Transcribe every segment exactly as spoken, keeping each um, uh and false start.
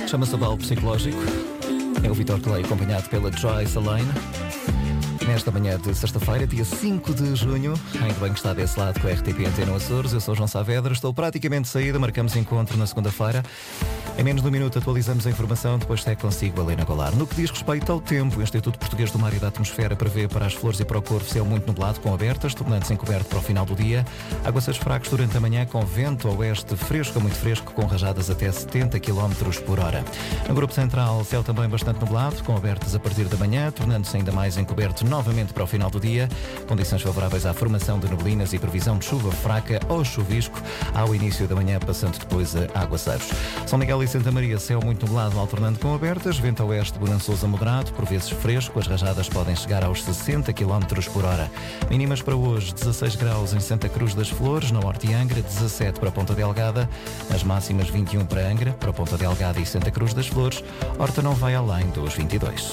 Chama-se Abalo Psicológico. É o Vitor Clay, acompanhado pela Joyce Alane. Nesta manhã de sexta-feira, dia cinco de junho, ainda bem que está desse lado com a R T P Antena Açores. Eu sou João Saavedra, estou praticamente de saída, marcamos encontro na segunda-feira. Em menos de um minuto atualizamos a informação, depois segue consigo a Helena Golar. No que diz respeito ao tempo, o Instituto Português do Mar e da Atmosfera prevê para as Flores e para o Corvo céu muito nublado com abertas, tornando-se encoberto para o final do dia. Aguaceiros fracos durante a manhã com vento a oeste fresco a muito fresco, com rajadas até setenta quilómetros por hora. No Grupo Central, céu também bastante nublado, com abertas a partir da manhã, tornando-se ainda mais encoberto novamente para o final do dia. Condições favoráveis à formação de neblinas e previsão de chuva fraca ou chuvisco ao início da manhã, passando depois a aguaceiros. São Miguel e Santa Maria, céu muito nublado, alternando com abertas, vento a oeste bonançoso a moderado, por vezes fresco, as rajadas podem chegar aos sessenta quilómetros por hora. Mínimas para hoje, dezasseis graus em Santa Cruz das Flores, na Horta e Angra, dezassete para Ponta Delgada, as máximas vinte e um para Angra, para Ponta Delgada e Santa Cruz das Flores, Horta não vai além dos vinte e dois.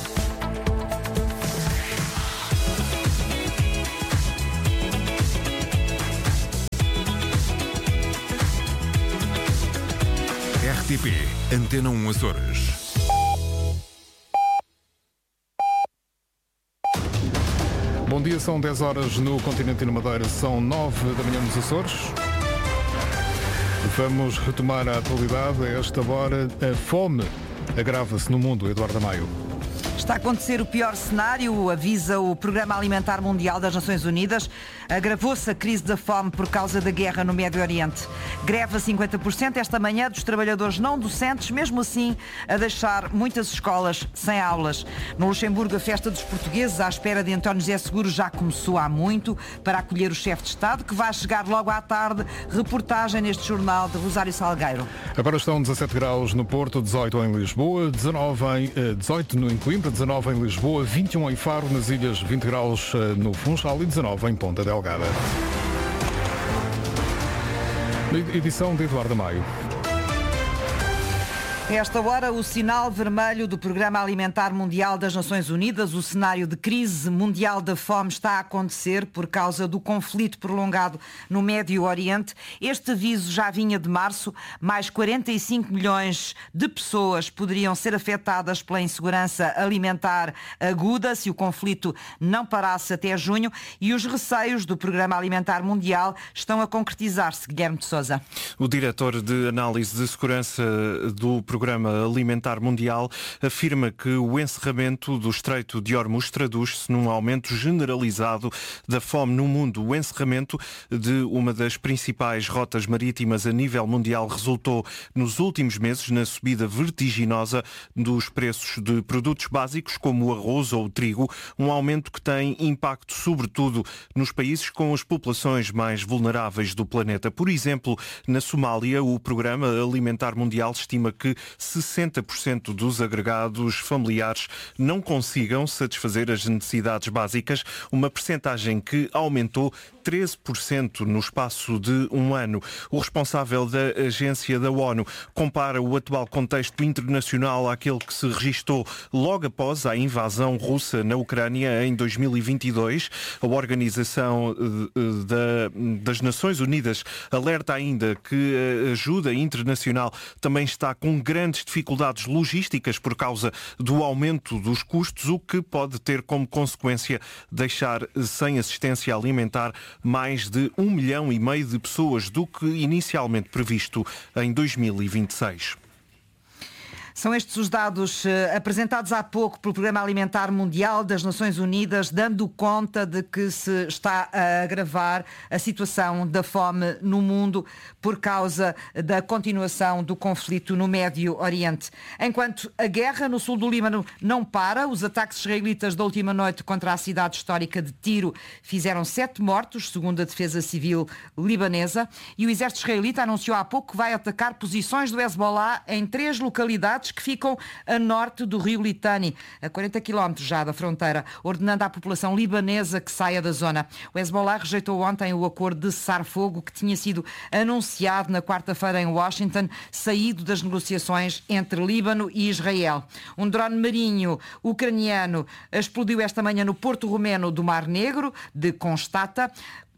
R T P Antena um Açores. Bom dia, são dez horas no continente e na Madeira, são nove da manhã nos Açores. Vamos retomar a atualidade. A esta hora, a fome agrava-se no mundo. Eduardo Amaio. Está a acontecer o pior cenário, avisa o Programa Alimentar Mundial das Nações Unidas. Agravou-se a crise da fome por causa da guerra no Médio Oriente. Greve a cinquenta por cento esta manhã dos trabalhadores não docentes, mesmo assim a deixar muitas escolas sem aulas. No Luxemburgo, a festa dos portugueses à espera de António José Seguro já começou há muito para acolher o chefe de Estado, que vai chegar logo à tarde. Reportagem neste jornal de Rosário Salgueiro. Agora estão dezassete graus no Porto, dezoito em Lisboa, dezanove em, dezoito no Coimbra, dezanove em Lisboa, vinte e um em Faro, nas ilhas vinte graus no Funchal e dezanove em Ponta Delgada. Edição de Eduardo Amaio. A esta hora, o sinal vermelho do Programa Alimentar Mundial das Nações Unidas, o cenário de crise mundial da fome está a acontecer por causa do conflito prolongado no Médio Oriente. Este aviso já vinha de março. Mais quarenta e cinco milhões de pessoas poderiam ser afetadas pela insegurança alimentar aguda se o conflito não parasse até junho, e os receios do Programa Alimentar Mundial estão a concretizar-se. Guilherme de Sousa. O diretor de análise de segurança do Programa Alimentar Mundial afirma que o encerramento do Estreito de Hormuz traduz-se num aumento generalizado da fome no mundo. O encerramento de uma das principais rotas marítimas a nível mundial resultou nos últimos meses na subida vertiginosa dos preços de produtos básicos como o arroz ou o trigo, um aumento que tem impacto sobretudo nos países com as populações mais vulneráveis do planeta. Por exemplo, na Somália, o Programa Alimentar Mundial estima que sessenta por cento dos agregados familiares não consigam satisfazer as necessidades básicas, uma percentagem que aumentou treze por cento no espaço de um ano. O responsável da agência da ONU compara o atual contexto internacional àquele que se registou logo após a invasão russa na Ucrânia em dois mil e vinte e dois. A Organização das Nações Unidas alerta ainda que a ajuda internacional também está com grandes dificuldades logísticas por causa do aumento dos custos, o que pode ter como consequência deixar sem assistência alimentar mais de um milhão e meio de pessoas do que inicialmente previsto em dois mil e vinte e seis. São estes os dados eh, apresentados há pouco pelo Programa Alimentar Mundial das Nações Unidas, dando conta de que se está a agravar a situação da fome no mundo por causa da continuação do conflito no Médio Oriente. Enquanto a guerra no sul do Líbano não para, os ataques israelitas da última noite contra a cidade histórica de Tiro fizeram sete mortos, segundo a Defesa Civil libanesa, e o exército israelita anunciou há pouco que vai atacar posições do Hezbollah em três localidades que ficam a norte do rio Litani, a quarenta quilómetros já da fronteira, ordenando à população libanesa que saia da zona. O Hezbollah rejeitou ontem o acordo de cessar-fogo que tinha sido anunciado na quarta-feira em Washington, saído das negociações entre Líbano e Israel. Um drone marinho ucraniano explodiu esta manhã no porto romeno do Mar Negro, de Constata.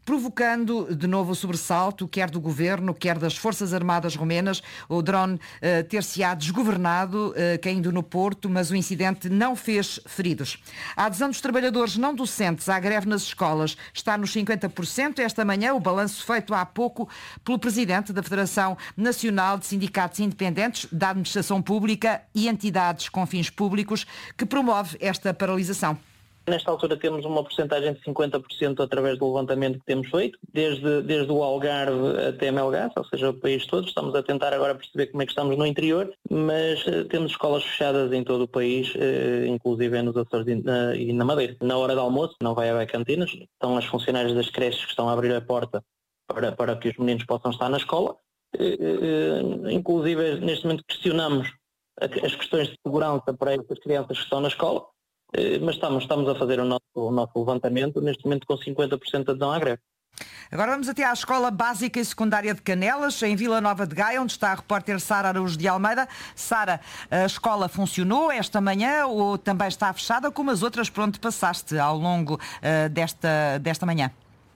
provocando de novo o sobressalto, quer do governo, quer das Forças Armadas romenas. O drone uh, ter-se-á desgovernado, uh, caindo no Porto, mas o incidente não fez feridos. A adesão dos trabalhadores não docentes à greve nas escolas está nos cinquenta por cento. Esta manhã, o balanço feito há pouco pelo presidente da Federação Nacional de Sindicatos Independentes da Administração Pública e entidades com fins públicos, que promove esta paralisação. Nesta altura temos uma porcentagem de cinquenta por cento através do levantamento que temos feito, desde, desde o Algarve até Melgaço, ou seja, o país todo. Estamos a tentar agora perceber como é que estamos no interior, mas uh, temos escolas fechadas em todo o país, uh, inclusive nos Açores e na, e na Madeira. Na hora do almoço não vai haver cantinas, estão as funcionárias das creches que estão a abrir a porta para, para que os meninos possam estar na escola. Uh, uh, inclusive, neste momento questionamos as questões de segurança para essas crianças que estão na escola. Mas estamos, estamos a fazer o nosso, o nosso levantamento, neste momento com cinquenta por cento de adesão à greve. Agora vamos até à Escola Básica e Secundária de Canelas, em Vila Nova de Gaia, onde está a repórter Sara Araújo de Almeida. Sara, a escola funcionou esta manhã ou também está fechada, como as outras por onde passaste ao longo uh, desta, desta manhã?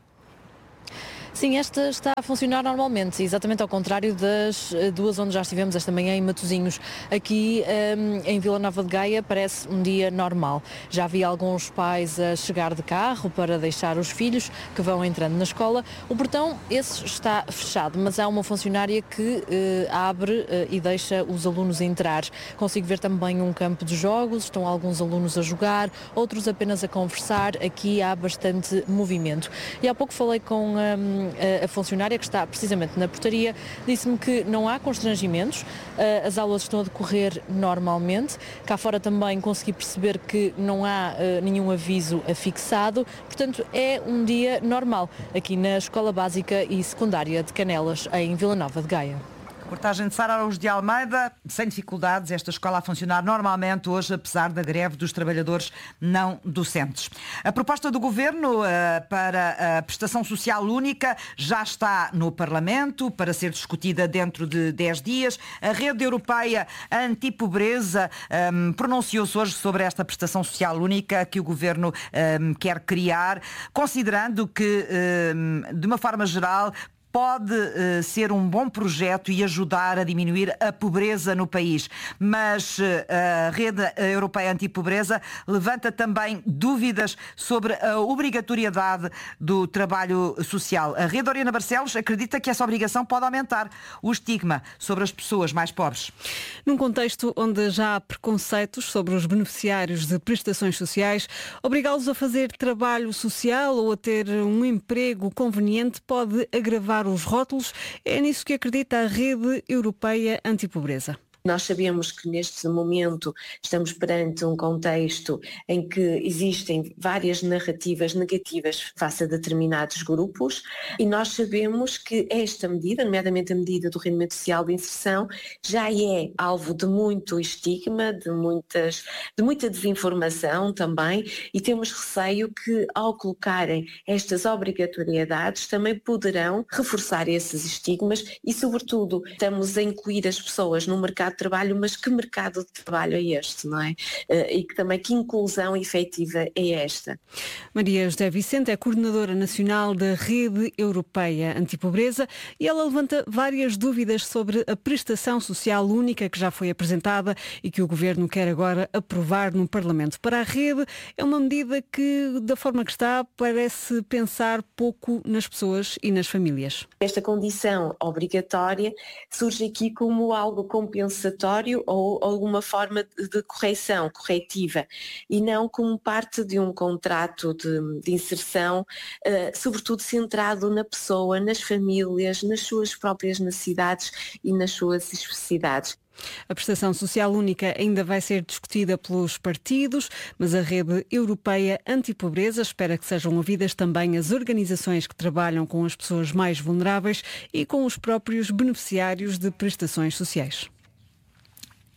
Sim, esta está a funcionar normalmente, exatamente ao contrário das duas onde já estivemos esta manhã em Matosinhos. Aqui um, em Vila Nova de Gaia parece um dia normal. Já havia alguns pais a chegar de carro para deixar os filhos que vão entrando na escola. O portão, esse está fechado, mas há uma funcionária que uh, abre uh, e deixa os alunos entrar. Consigo ver também um campo de jogos, estão alguns alunos a jogar, outros apenas a conversar. Aqui há bastante movimento. E há pouco falei com um, a funcionária que está precisamente na portaria, disse-me que não há constrangimentos, as aulas estão a decorrer normalmente. Cá fora também consegui perceber que não há nenhum aviso afixado, portanto é um dia normal aqui na Escola Básica e Secundária de Canelas, em Vila Nova de Gaia. Reportagem de Sara Araújo de Almeida. Sem dificuldades, esta escola a funcionar normalmente hoje, apesar da greve dos trabalhadores não docentes. A proposta do Governo uh, para a prestação social única já está no Parlamento para ser discutida dentro de dez dias. A Rede Europeia Antipobreza um, pronunciou-se hoje sobre esta prestação social única que o Governo um, quer criar, considerando que, um, de uma forma geral, pode uh, ser um bom projeto e ajudar a diminuir a pobreza no país. Mas uh, a Rede Europeia Antipobreza levanta também dúvidas sobre a obrigatoriedade do trabalho social. A Rede Oriana Barcelos acredita que essa obrigação pode aumentar o estigma sobre as pessoas mais pobres. Num contexto onde já há preconceitos sobre os beneficiários de prestações sociais, obrigá-los a fazer trabalho social ou a ter um emprego conveniente pode agravar os rótulos. É nisso que acredita a Rede Europeia Antipobreza. Nós sabemos que neste momento estamos perante um contexto em que existem várias narrativas negativas face a determinados grupos e nós sabemos que esta medida, nomeadamente a medida do rendimento social de inserção, já é alvo de muito estigma, de, muitas, de muita desinformação também, e temos receio que ao colocarem estas obrigatoriedades também poderão reforçar esses estigmas e, sobretudo, estamos a incluir as pessoas no mercado de trabalho, mas que mercado de trabalho é este, não é? E que também que inclusão efetiva é esta. Maria José Vicente é coordenadora nacional da Rede Europeia Antipobreza e ela levanta várias dúvidas sobre a prestação social única que já foi apresentada e que o Governo quer agora aprovar no Parlamento. Para a Rede é uma medida que, da forma que está, parece pensar pouco nas pessoas e nas famílias. Esta condição obrigatória surge aqui como algo compensatório ou alguma forma de correção, corretiva, e não como parte de um contrato de, de inserção, uh, sobretudo centrado na pessoa, nas famílias, nas suas próprias necessidades e nas suas especificidades. A prestação social única ainda vai ser discutida pelos partidos, mas a Rede Europeia Antipobreza espera que sejam ouvidas também as organizações que trabalham com as pessoas mais vulneráveis e com os próprios beneficiários de prestações sociais.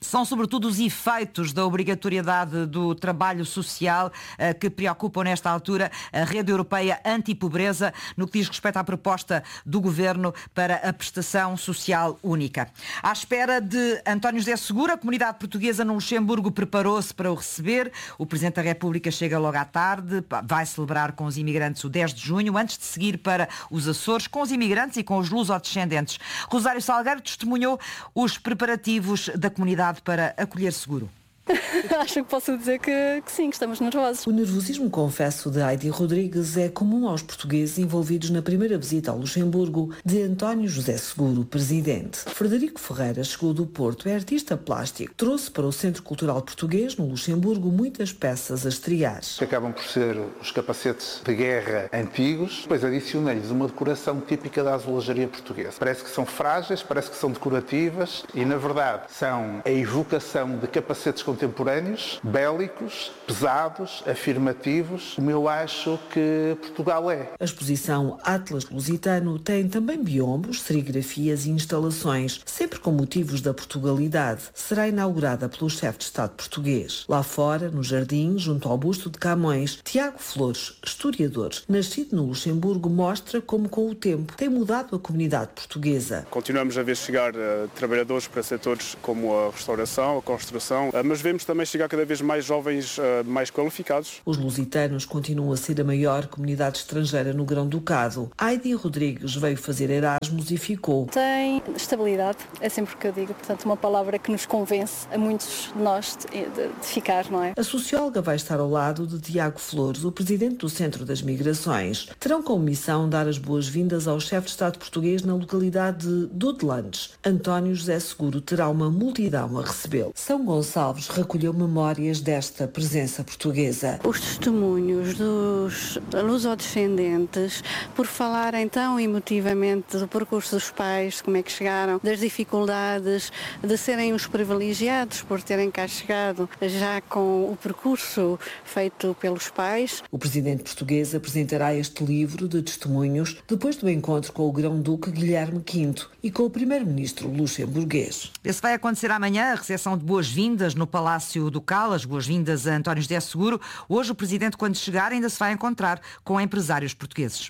São sobretudo os efeitos da obrigatoriedade do trabalho social uh, que preocupam nesta altura a Rede Europeia Antipobreza no que diz respeito à proposta do Governo para a prestação social única. À espera de António José Seguro, a comunidade portuguesa no Luxemburgo preparou-se para o receber. O Presidente da República chega logo à tarde, vai celebrar com os imigrantes o dez de junho, antes de seguir para os Açores com os imigrantes e com os lusodescendentes. Rosário Salgueiro testemunhou os preparativos da comunidade para acolher Seguro. Acho que posso dizer que, que sim, que estamos nervosos. O nervosismo, confesso, de Heidi Rodrigues é comum aos portugueses envolvidos na primeira visita ao Luxemburgo de António José Seguro, presidente. Frederico Ferreira chegou do Porto, é artista plástico. Trouxe para o Centro Cultural Português, no Luxemburgo, muitas peças a estrear. Que acabam por ser os capacetes de guerra antigos, depois adicionei-lhes uma decoração típica da azulejaria portuguesa. Parece que são frágeis, parece que são decorativas e, na verdade, são a evocação de capacetes contemporâneos, bélicos, pesados, afirmativos, como eu acho que Portugal é. A exposição Atlas Lusitano tem também biombos, serigrafias e instalações, sempre com motivos da Portugalidade. Será inaugurada pelo chefe de Estado português. Lá fora, no jardim, junto ao busto de Camões, Tiago Flores, historiador, nascido no Luxemburgo, mostra como com o tempo tem mudado a comunidade portuguesa. Continuamos a ver chegar uh, trabalhadores para setores como a restauração, a construção, uh, mas vemos também chegar cada vez mais jovens uh, mais qualificados. Os lusitanos continuam a ser a maior comunidade estrangeira no Grão-Ducado. Heidi Rodrigues veio fazer Erasmus e ficou. Tem estabilidade, é sempre o que eu digo, portanto uma palavra que nos convence a muitos de nós de, de, de ficar, não é? A socióloga vai estar ao lado de Tiago Flores, o presidente do Centro das Migrações. Terão como missão dar as boas-vindas ao chefe de Estado português na localidade de Dudelandes. António José Seguro terá uma multidão a recebê-lo. São Gonçalves recolheu memórias desta presença portuguesa. Os testemunhos dos lusodescendentes, por falarem tão emotivamente do percurso dos pais, como é que chegaram, das dificuldades, de serem os privilegiados por terem cá chegado já com o percurso feito pelos pais. O presidente português apresentará este livro de testemunhos depois do encontro com o grão-duque Guilherme quinto e com o primeiro-ministro luxemburguês. Esse vai acontecer amanhã, a recepção de boas-vindas no Palácio Ducal, as boas-vindas a António José Seguro. Hoje o presidente, quando chegar, ainda se vai encontrar com empresários portugueses.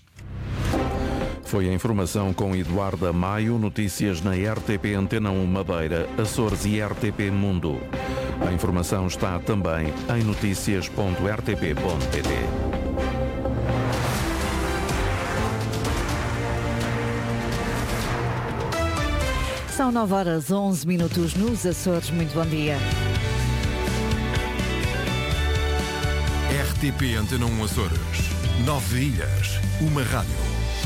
Foi a informação com Eduardo Maio, notícias na R T P Antena um Madeira, Açores e R T P Mundo. A informação está também em notícias ponto r t p ponto p t. São nove horas onze minutos nos Açores. Muito bom dia. R T P Antena um Açores. Nove ilhas, uma rádio.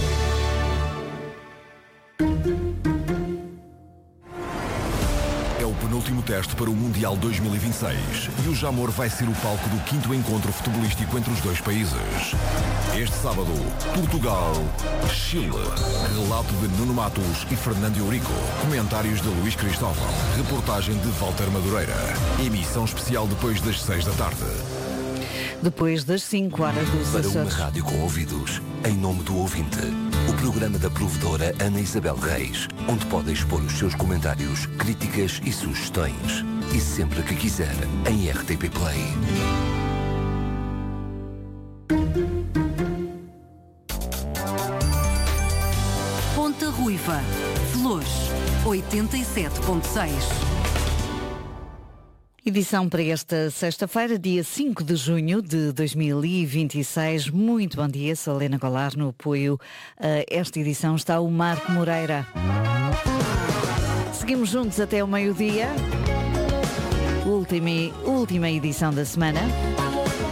É o penúltimo teste para o Mundial dois mil e vinte e seis e o Jamor vai ser o palco do quinto encontro futebolístico entre os dois países. Este sábado, Portugal, Chile. Relato de Nuno Matos e Fernando Eurico. Comentários de Luís Cristóvão. Reportagem de Walter Madureira. Emissão especial depois das seis da tarde. Depois das cinco horas dos Para Açores. uma rádio com ouvidos, em nome do ouvinte, o programa da provedora Ana Isabel Reis, onde pode expor os seus comentários, críticas e sugestões. E sempre que quiser, em R T P Play. Ponta Ruiva, Flores, oitenta e sete ponto seis. Edição para esta sexta-feira, dia cinco de junho de dois mil e vinte e seis. Muito bom dia, sou Helena Golar. No apoio a esta edição está o Marco Moreira. Seguimos juntos até o meio-dia. Última, última edição da semana.